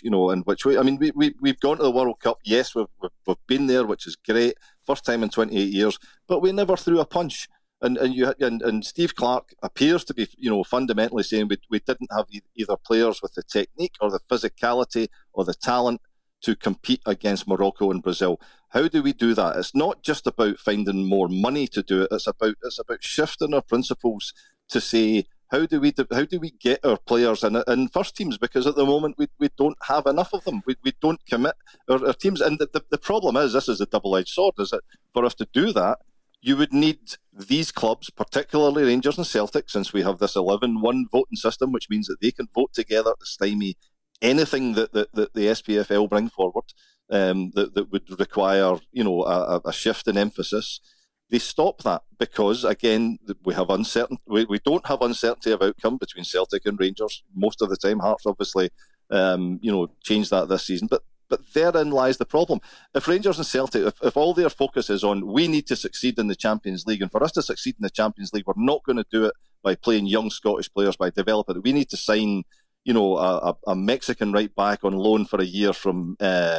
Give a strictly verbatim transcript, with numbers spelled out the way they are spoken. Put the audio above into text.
you know, in which way. I mean, we, we, we've gone to the World Cup. Yes, we've, we've, we've been there, which is great. First time in twenty-eight years, but we never threw a punch. And and you and, and Steve Clarke appears to be, you know, fundamentally saying we, we didn't have either players with the technique or the physicality or the talent to compete against Morocco and Brazil. How do we do that? It's not just about finding more money to do it. It's about it's about shifting our principles to say, how do we do, how do we get our players in, in first teams? Because at the moment we, we don't have enough of them. We we don't commit our, our teams. And the, the, the problem is, this is a double-edged sword, is that for us to do that, you would need these clubs, particularly Rangers and Celtic, since we have this eleven one voting system, which means that they can vote together to stymie anything that, that, that the S P F L bring forward um, that, that would require, you know, a, a shift in emphasis. They stop that because, again, we have uncertain. We, we don't have uncertainty of outcome between Celtic and Rangers most of the time. Hearts obviously, um, you know, changed that this season, but but therein lies the problem. If Rangers and Celtic, if, if all their focus is on we need to succeed in the Champions League, and for us to succeed in the Champions League, we're not going to do it by playing young Scottish players, by developing it. We need to sign, you know, a, a Mexican right back on loan for a year from. Uh,